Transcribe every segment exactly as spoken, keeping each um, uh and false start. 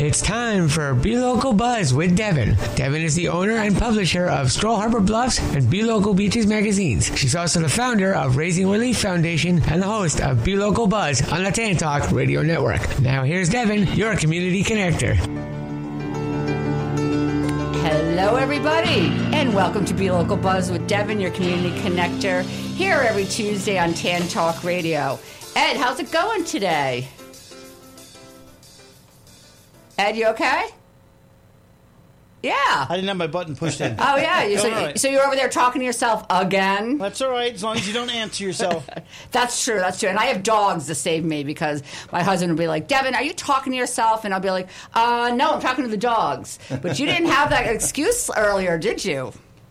It's time for Be Local Buzz with Devin. Devin is the owner and publisher of Stroll Harbor Bluffs and Be Local Beaches magazines. She's also the founder of Raising Relief Foundation and the host of Be Local Buzz on the Tan Talk Radio Network. Now here's Devin, your community connector. Hello, everybody, and welcome to Be Local Buzz with Devin, your community connector, here every Tuesday on Tan Talk Radio. Ed, how's it going today? Ed, you okay? Yeah. I didn't have my button pushed in. Oh, yeah. You, so, right. so you're over there talking to yourself again? That's all right, as long as you don't answer yourself. That's true, that's true. And I have dogs to save me because my husband will be like, Devin, are you talking to yourself? And I'll be like, uh, no, I'm talking to the dogs. But you didn't have that excuse earlier, did you?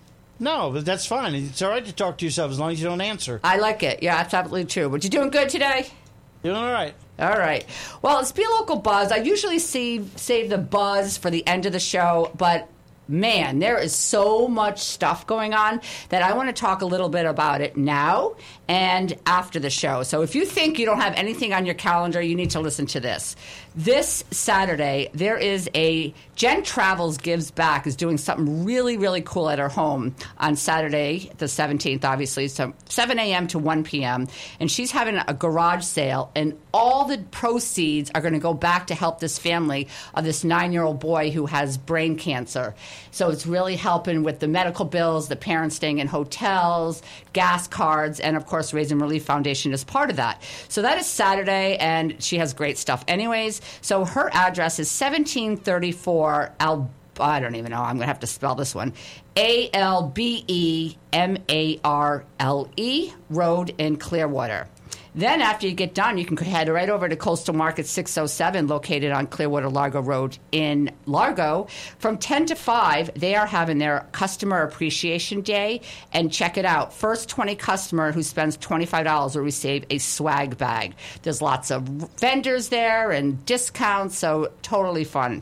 No, but that's fine. It's all right to talk to yourself as long as you don't answer. I like it. Yeah, that's absolutely true. But you doing good today? Doing all right. All right. Well, it's Be Local Buzz. I usually see, save the buzz for the end of the show, but man, there is so much stuff going on that I want to talk a little bit about it now and after the show. So if you think you don't have anything on your calendar, you need to listen to this. This Saturday, there is a Jen Travels Gives Back is doing something really, really cool at her home on Saturday, the seventeenth, obviously, so seven a.m. to one p.m. And she's having a garage sale, and all the proceeds are going to go back to help this family of this nine-year-old boy who has brain cancer. So it's really helping with the medical bills, the parents staying in hotels, gas cards, and, of course, Raising Relief Foundation is part of that. So that is Saturday, and she has great stuff anyways. So her address is seventeen thirty-four Al. I don't even know. I'm going to have to spell this one. A L B E M A R L E Road in Clearwater. Then after you get done, you can head right over to Coastal Market six oh seven, located on Clearwater Largo Road in Largo. From ten to five, they are having their Customer Appreciation Day. And check it out. First twenty customer who spends twenty-five dollars will receive a swag bag. There's lots of vendors there and discounts, so totally fun.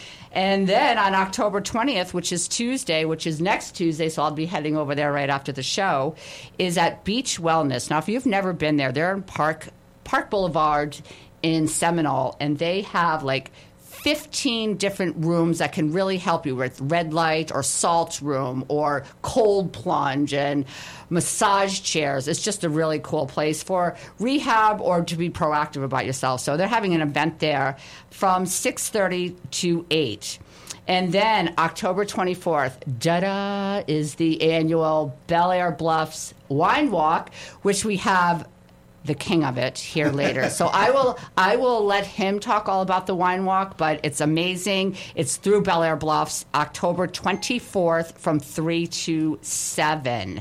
And then on October twentieth, which is Tuesday, which is next Tuesday, so I'll be heading over there right after the show, is at Beach Wellness. Now, if you've never been there, they're in Park, Park Boulevard in Seminole, and they have like fifteen different rooms that can really help you with red light or salt room or cold plunge and massage chairs. It's just a really cool place for rehab or to be proactive about yourself. So they're having an event there from six thirty to eight. And then October twenty-fourth, da-da, is the annual Bel Air Bluffs Wine Walk, which we have the king of it here later. So I will I will let him talk all about the wine walk, but it's amazing. It's through Bel Air Bluffs, October twenty-fourth from three to seven.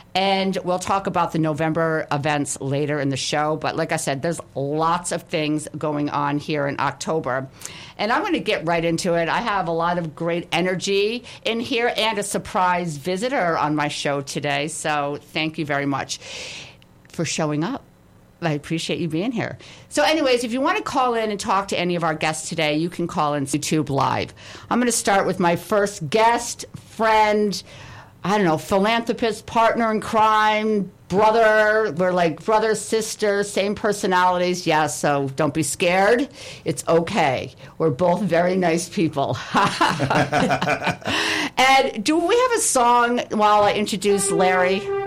And we'll talk about the November events later in the show. But like I said, there's lots of things going on here in October. And I'm going to get right into it. I have a lot of great energy in here and a surprise visitor on my show today. So thank you very much for showing up. I appreciate you being here. So anyways, if you want to call in and talk to any of our guests today, you can call in YouTube Live. I'm going to start with my first guest, friend, I don't know, philanthropist, partner in crime, brother. We're like brother, sister, same personalities. Yes, so don't be scared. It's okay. We're both very nice people. And do we have a song while I introduce Larry?